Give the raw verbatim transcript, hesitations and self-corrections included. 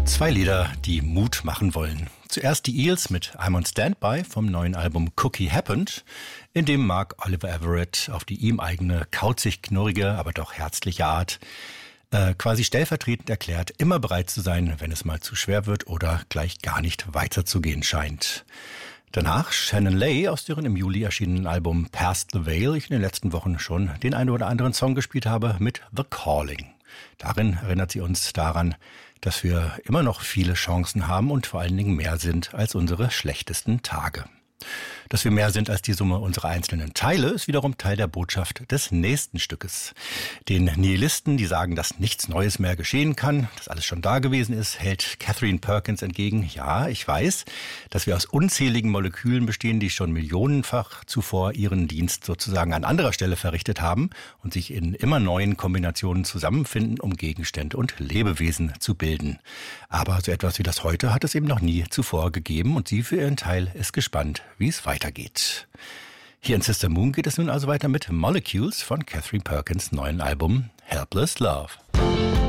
Zwei Lieder, die Mut machen wollen. Zuerst die Eels mit I'm on Standby vom neuen Album Cookie Happened, in dem Mark Oliver Everett auf die ihm eigene, kauzig-knurrige, aber doch herzliche Art äh, quasi stellvertretend erklärt, immer bereit zu sein, wenn es mal zu schwer wird oder gleich gar nicht weiterzugehen scheint. Danach Shannon Lay aus deren im Juli erschienenen Album Past the Veil ich in den letzten Wochen schon den einen oder anderen Song gespielt habe mit The Calling. Darin erinnert sie uns daran, dass wir immer noch viele Chancen haben und vor allen Dingen mehr sind als unsere schlechtesten Tage. Dass wir mehr sind als die Summe unserer einzelnen Teile, ist wiederum Teil der Botschaft des nächsten Stückes. Den Nihilisten, die sagen, dass nichts Neues mehr geschehen kann, dass alles schon da gewesen ist, hält Katharine Perkins entgegen: Ja, ich weiß, dass wir aus unzähligen Molekülen bestehen, die schon millionenfach zuvor ihren Dienst sozusagen an anderer Stelle verrichtet haben und sich in immer neuen Kombinationen zusammenfinden, um Gegenstände und Lebewesen zu bilden. Aber so etwas wie das heute hat es eben noch nie zuvor gegeben und sie für ihren Teil ist gespannt, wie es weitergeht. Hier in Sister Moon geht es nun also weiter mit Molecules von Katharine Perkins' neuen Album Helpless Love.